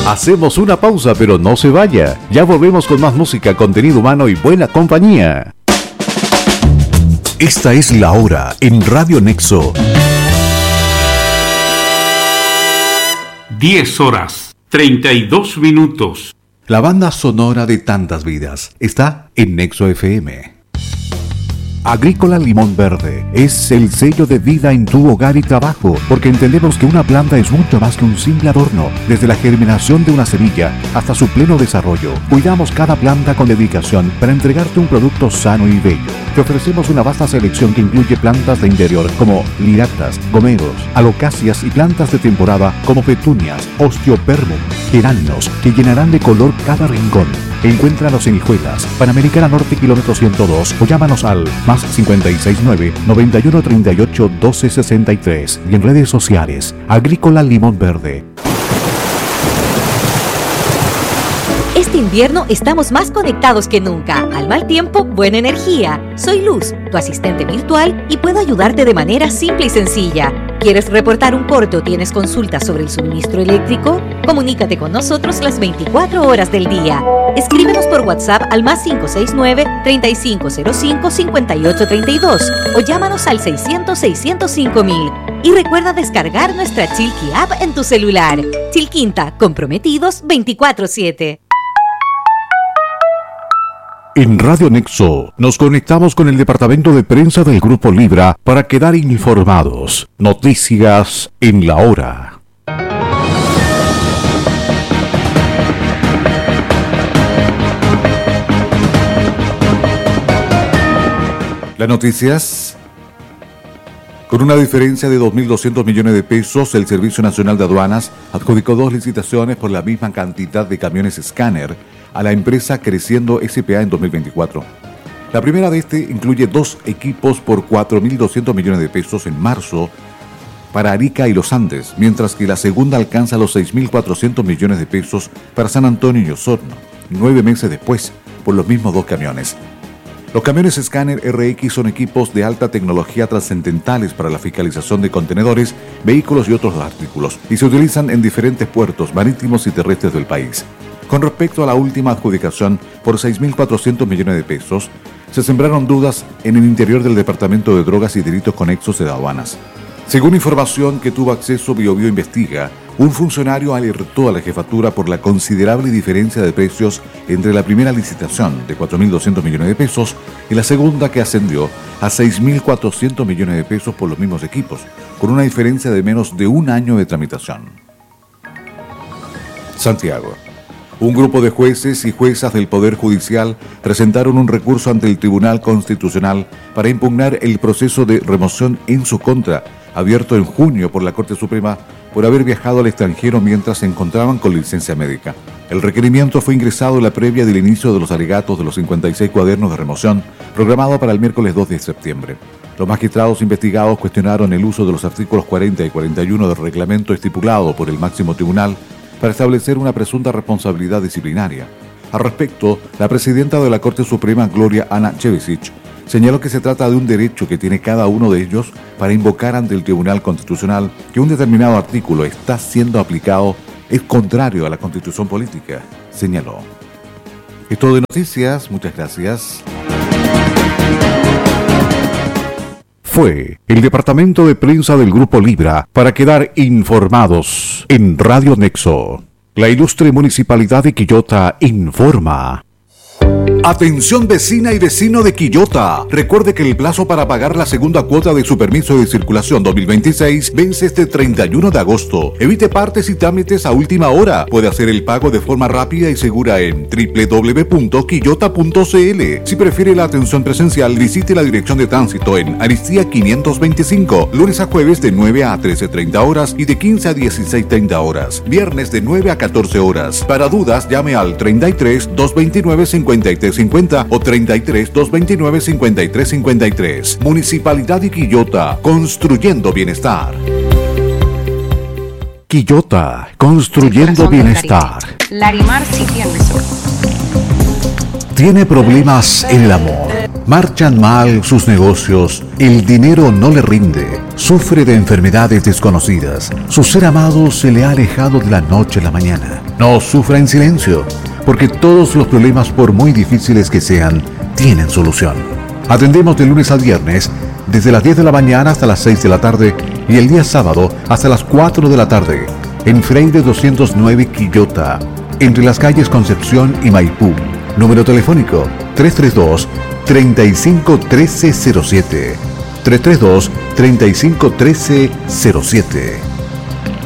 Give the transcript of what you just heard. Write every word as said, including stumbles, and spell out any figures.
Hacemos una pausa, pero no se vaya. Ya volvemos con más música, contenido humano y buena compañía. Esta es La Hora en Radio Nexo. diez horas, treinta y dos minutos. La banda sonora de tantas vidas está en Nexo F M. Agrícola Limón Verde es el sello de vida en tu hogar y trabajo, porque entendemos que una planta es mucho más que un simple adorno. Desde la germinación de una semilla hasta su pleno desarrollo, cuidamos cada planta con dedicación para entregarte un producto sano y bello. Te ofrecemos una vasta selección que incluye plantas de interior como liractas, gomeros, alocacias y plantas de temporada como petunias, osteopermum, geranios, que llenarán de color cada rincón. Encuéntranos en Hijuelas, Panamericana Norte, kilómetro ciento dos, o llámanos al más cincuenta y seis nueve, noventa y uno treinta y ocho, doce sesenta y tres y en redes sociales, Agrícola Limón Verde. Este invierno estamos más conectados que nunca. Al mal tiempo, buena energía. Soy Luz, tu asistente virtual, y puedo ayudarte de manera simple y sencilla. ¿Quieres reportar un corte o tienes consultas sobre el suministro eléctrico? Comunícate con nosotros las veinticuatro horas del día. Escríbenos por WhatsApp al más cinco seis nueve, treinta y cinco cero cinco, cincuenta y ocho treinta y dos o llámanos al seiscientos, seiscientos cinco mil. Y recuerda descargar nuestra Chilqui App en tu celular. Chilquinta, comprometidos veinticuatro siete. En Radio Nexo nos conectamos con el departamento de prensa del Grupo Libra para quedar informados. Noticias en La Hora. Las noticias. Con una diferencia de dos mil doscientos millones de pesos, el Servicio Nacional de Aduanas adjudicó dos licitaciones por la misma cantidad de camiones escáner a la empresa Creciendo S P A en dos mil veinticuatro. La primera de este incluye dos equipos por cuatro mil doscientos millones de pesos en marzo para Arica y Los Andes, mientras que la segunda alcanza los seis mil cuatrocientos millones de pesos para San Antonio y Osorno, nueve meses después, por los mismos dos camiones. Los camiones Scanner R X son equipos de alta tecnología trascendentales para la fiscalización de contenedores, vehículos y otros artículos, y se utilizan en diferentes puertos marítimos y terrestres del país. Con respecto a la última adjudicación por seis mil cuatrocientos millones de pesos, se sembraron dudas en el interior del Departamento de Drogas y Delitos Conexos de Aduanas. Según información que tuvo acceso BioBio Investiga, un funcionario alertó a la jefatura por la considerable diferencia de precios entre la primera licitación de cuatro mil doscientos millones de pesos y la segunda, que ascendió a seis mil cuatrocientos millones de pesos por los mismos equipos, con una diferencia de menos de un año de tramitación. Santiago. Un grupo de jueces y juezas del Poder Judicial presentaron un recurso ante el Tribunal Constitucional para impugnar el proceso de remoción en su contra, abierto en junio por la Corte Suprema por haber viajado al extranjero mientras se encontraban con licencia médica. El requerimiento fue ingresado en la previa del inicio de los alegatos de los cincuenta y seis cuadernos de remoción, programado para el miércoles dos de septiembre. Los magistrados investigados cuestionaron el uso de los artículos cuarenta y cuarenta y uno del reglamento estipulado por el máximo tribunal para establecer una presunta responsabilidad disciplinaria. Al respecto, la presidenta de la Corte Suprema, Gloria Ana Chevisic, señaló que se trata de un derecho que tiene cada uno de ellos para invocar ante el Tribunal Constitucional que un determinado artículo está siendo aplicado es contrario a la Constitución política, señaló. Es todo de noticias, muchas gracias. Fue el departamento de prensa del Grupo Libra para quedar informados en Radio Nexo. La ilustre Municipalidad de Quillota informa. Atención vecina y vecino de Quillota. Recuerde que el plazo para pagar la segunda cuota de su permiso de circulación dos mil veintiséis vence este treinta y uno de agosto. Evite partes y trámites a última hora. Puede hacer el pago de forma rápida y segura en doble u doble u doble u punto quillota punto c l. Si prefiere la atención presencial, visite la dirección de tránsito en Aristía quinientos veinticinco, lunes a jueves de nueve a trece treinta horas y de quince a dieciséis treinta horas, viernes de nueve a catorce horas. Para dudas, llame al treinta y tres, doscientos veintinueve, cincuenta y tres cincuenta o treinta y tres, doscientos veintinueve, cincuenta y tres cincuenta y tres. Municipalidad de Quillota, construyendo bienestar. Quillota, construyendo bienestar. Larimar City and Resort. ¿Tiene problemas en el amor? Marchan mal sus negocios, el dinero no le rinde, sufre de enfermedades desconocidas, su ser amado se le ha alejado de la noche a la mañana. No sufra en silencio, porque todos los problemas, por muy difíciles que sean, tienen solución. Atendemos de lunes a viernes, desde las diez de la mañana hasta las seis de la tarde y el día sábado hasta las cuatro de la tarde, en Freire doscientos nueve Quillota, entre las calles Concepción y Maipú. Número telefónico tres tres dos, tres cinco uno tres cero siete. tres tres dos, tres cinco uno tres cero siete.